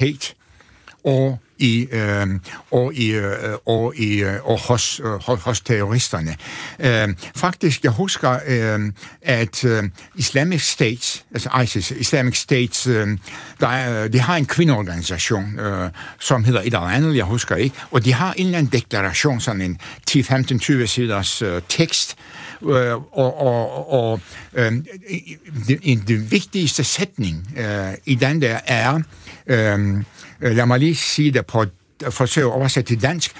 universitet og hos terroristerne. Faktisk, jeg husker, at Islamic State, altså ISIS, Islamic State, de har en kvindeorganisation, som hedder et eller andet, jeg husker ikke, og de har en eller anden deklaration, sådan en 10-15-20 siders tekst, og det vigtigste sætning i den der er, lad mig lige sige det på forsøge at oversætte til dansk,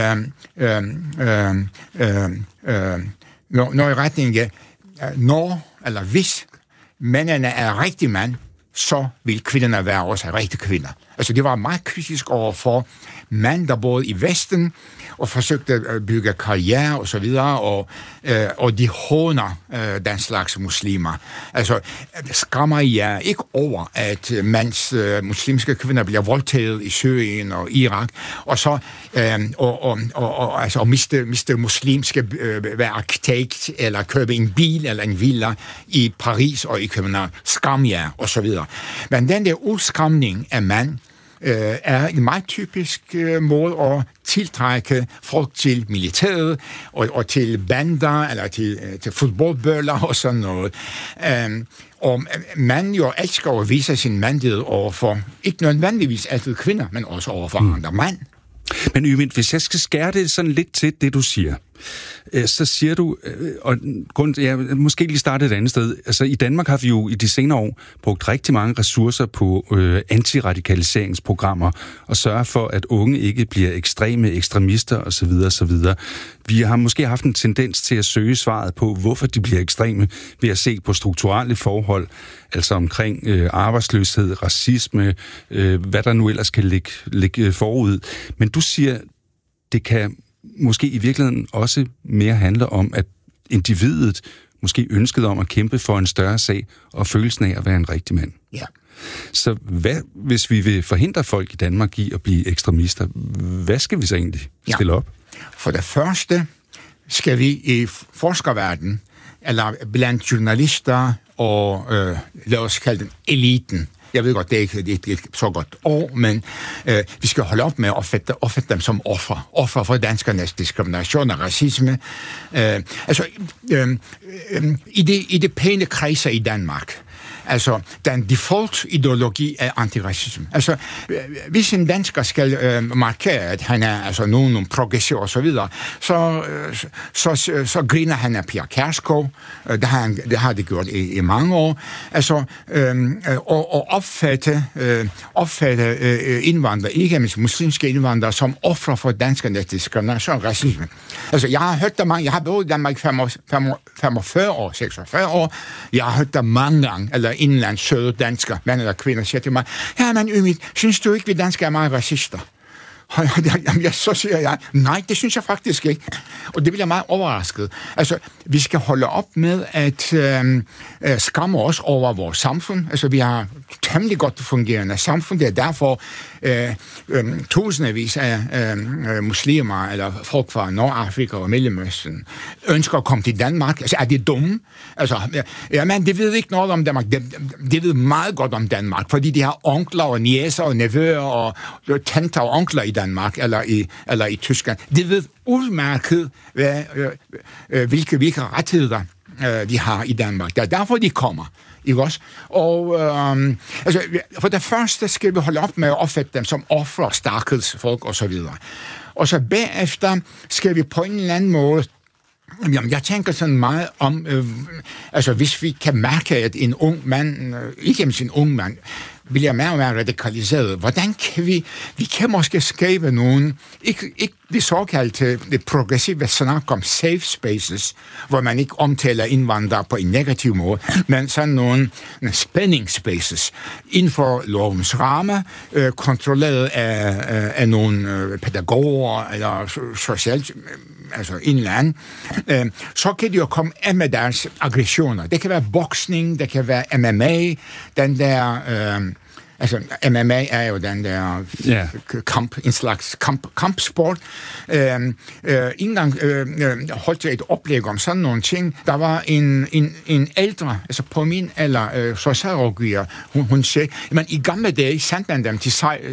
når i retning af, når eller hvis mændene er rigtig mand, så vil kvinderne være også rigtig kvinder. Altså det var meget kritisk overfor mænd, der boede i Vesten og forsøgte at bygge karriere og så videre, og de håner den slags muslimer. Altså skræmmer jeg ikke over, at mens muslimske kvinder bliver voldtaget i Syrien og Irak, og så altså miste muslimske være arkitekt, eller købe en bil eller en villa i Paris og i København. Skræm jer og så videre. Men den der udskræmning af mand er en meget typisk måde at tiltrække folk til militæret og til bander eller til fodboldbøller og sådan noget. Og man jo elsker at vise sin mandighed overfor, ikke nødvendigvis altid kvinder, men også overfor andre mænd. Men Øvind, hvis jeg skal skære det sådan lidt til det, du siger, så siger du, og måske lige starte et andet sted, altså i Danmark har vi jo i de senere år brugt rigtig mange ressourcer på antiradikaliseringsprogrammer og sørge for, at unge ikke bliver ekstreme ekstremister osv. osv. Vi har måske haft en tendens til at søge svaret på, hvorfor de bliver ekstreme, ved at se på strukturelle forhold, altså omkring arbejdsløshed, racisme, hvad der nu ellers kan ligge forud. Men du siger, det kan måske i virkeligheden også mere handler om, at individet måske ønskede om at kæmpe for en større sag, og følelsen af at være en rigtig mand. Ja. Så hvad, hvis vi vil forhindre folk i Danmark i at blive ekstremister, hvad skal vi så egentlig stille op? For det første skal vi i forskerverdenen, eller blandt journalister og lad os kalde den eliten. Jeg ved godt, det er ikke så godt ord, men vi skal holde op med at opfatte dem som offer for danskernes diskrimination og racisme. I det pæne kredser i Danmark, altså den default-ideologi er antiracisme. Altså, hvis en dansker skal markere, at han er altså nogen progressiv og så videre, så griner han af Pia Kjærsgaard. Det har det gjort i mange år. Altså, og opfatte indvandrere, ikke mindst muslimske indvandrere, som ofre for danskernes diskrimination og racisme. Altså, jeg har hørt det mange. Jeg har boet i Danmark 45 år, 46 år. Jeg har hørt det mange gange, eller en eller anden søde dansker, mand eller kvinder, siger til mig, ja, men Ümit, synes du ikke, vi danskere er meget racister? Jamen, så siger jeg, nej, det synes jeg faktisk ikke. Og det bliver meget overrasket. Altså, vi skal holde op med at skamme os over vores samfund. Altså, vi har temmelig godt fungerende samfund. Det er derfor tusindvis af muslimer eller folk fra Nordafrika og Mellemøsten ønsker at komme til Danmark. Altså, er det dumme? Altså, men det ved ikke noget om Danmark. Det ved meget godt om Danmark, fordi de har onkler og niecer og nevøer og tanter og onkler i Danmark eller i Tyskland. De ved udmærket, hvilke rettigheder de har i Danmark. Det er derfor, de kommer. Ikke også? Og altså, for det første skal vi holde op med at opfatte dem som ofre, stakkels folk og så videre. Og så bagefter skal vi på en eller anden måde, jamen, jeg tænker sådan meget om, altså hvis vi kan mærke, at en ung mand, ikke mindst en ung mand, bliver mere og mere radikaliseret. Hvordan kan vi kan måske skabe nogen, ikke det såkaldte, det progressive snak om safe spaces, hvor man ikke omtaler indvandrere på en negativ måde, men sådan nogle spænding spaces inden for lovens ramme, kontrolleret af nogle pædagoger eller socialt, altså en eller anden, så kan de jo komme af med deres aggressioner. Det kan være boksning, det kan være MMA, den der... Altså, MMA er jo den der en slags kampsport. En gang holdt jeg et oplæg om sådan nogle ting. Der var en ældre, altså på min alder, socialrådgiver, hun sagde, men i gamle dage sendte man dem